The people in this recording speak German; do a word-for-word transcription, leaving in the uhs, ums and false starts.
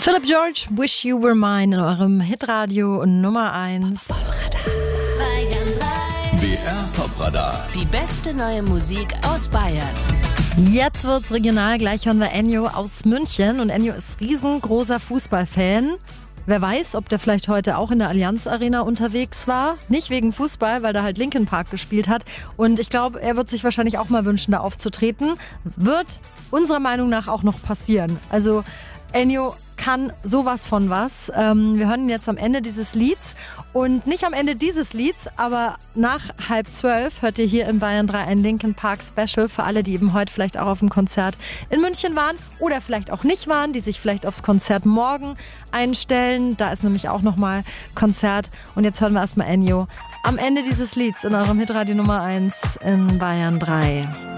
Philip George, Wish You Were Mine in eurem Hitradio Nummer eins. B R Popradar. Die beste neue Musik aus Bayern. Jetzt wird's regional. Gleich hören wir Ennio aus München. Und Ennio ist riesengroßer Fußballfan. Wer weiß, ob der vielleicht heute auch in der Allianz Arena unterwegs war. Nicht wegen Fußball, weil da halt Linkin Park gespielt hat. Und ich glaube, er wird sich wahrscheinlich auch mal wünschen, da aufzutreten. Wird unserer Meinung nach auch noch passieren. Also Ennio kann sowas von was. Ähm, wir hören ihn jetzt am Ende dieses Lieds. Und nicht am Ende dieses Lieds, aber nach halb zwölf hört ihr hier im Bayern drei ein Linkin Park Special für alle, die eben heute vielleicht auch auf dem Konzert in München waren oder vielleicht auch nicht waren, die sich vielleicht aufs Konzert morgen einstellen. Da ist nämlich auch nochmal Konzert. Und jetzt hören wir erstmal Ennio am Ende dieses Lieds in eurem Hitradio Nummer eins in Bayern drei.